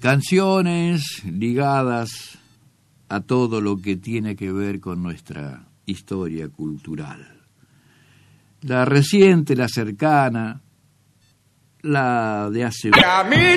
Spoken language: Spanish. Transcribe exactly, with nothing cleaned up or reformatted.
canciones ligadas a todo lo que tiene que ver con nuestra historia cultural. La reciente, la cercana, la de hace...